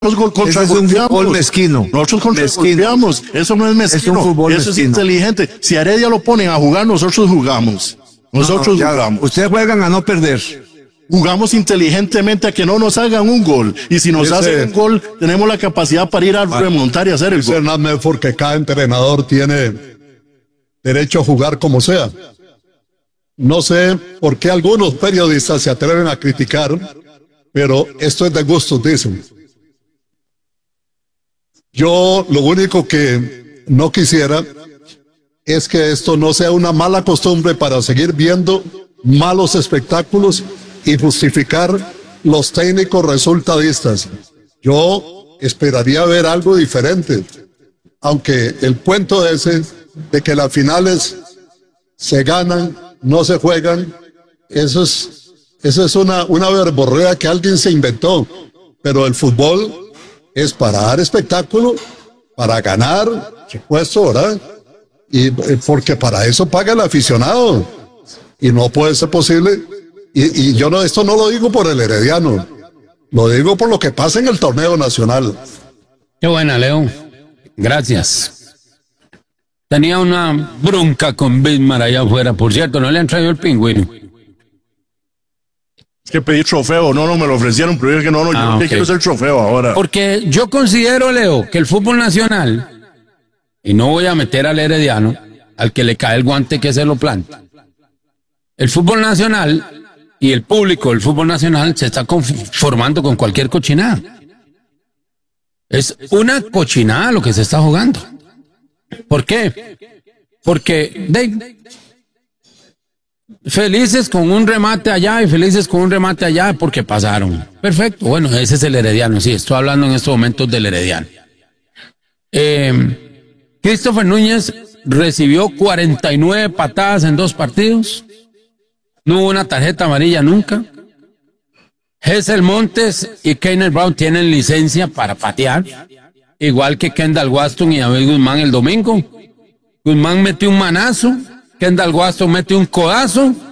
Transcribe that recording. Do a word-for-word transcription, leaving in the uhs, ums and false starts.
Nosotros Ese es un fútbol mezquino. Nosotros contragolpeamos. Eso no es mezquino. Es un fútbol Eso mezquino. Es inteligente. Si a Heredia lo ponen a jugar, nosotros jugamos. Nosotros no, no, jugamos. Ustedes juegan a no perder. Jugamos inteligentemente a que no nos hagan un gol. Y si nos ese, hacen un gol, tenemos la capacidad para ir a remontar y hacer el gol. Hernán Medford, que cada entrenador tiene derecho a jugar como sea. No sé por qué algunos periodistas se atreven a criticar, pero esto es de gustos, dicen. Yo lo único que no quisiera es que esto no sea una mala costumbre para seguir viendo malos espectáculos y justificar los técnicos resultadistas. Yo esperaría ver algo diferente, aunque el cuento ese de que las finales se ganan, no se juegan, eso es, eso es una, una verborrea que alguien se inventó, pero el fútbol es para dar espectáculo, para ganar, por supuesto, ¿verdad? Y porque para eso paga el aficionado. Y no puede ser posible. Y, y yo no, esto no lo digo por el Herediano, lo digo por lo que pasa en el torneo nacional. Qué buena, Leo. Gracias. Tenía una bronca con Bismar allá afuera. Por cierto, no le han traído el pingüino. Es que pedí trofeo, no, no me lo ofrecieron, pero dije que no, no, ah, yo okay. quiero ser trofeo ahora. Porque yo considero, Leo, que el fútbol nacional, y no voy a meter al Herediano, al que le cae el guante que se lo planta. El fútbol nacional y el público del fútbol nacional se está conformando con cualquier cochinada. Es una cochinada lo que se está jugando. ¿Por qué? Porque de, felices con un remate allá y felices con un remate allá porque pasaron. Perfecto. Bueno, ese es el Herediano. Sí, estoy hablando en estos momentos del Herediano. Eh, Christopher Núñez recibió cuarenta y nueve patadas en dos partidos. No hubo una tarjeta amarilla nunca. Hessel Montes y Keiner Brown tienen licencia para patear, igual que Kendall Waston y David Guzmán el domingo. Guzmán metió un manazo, Kendall Waston metió un codazo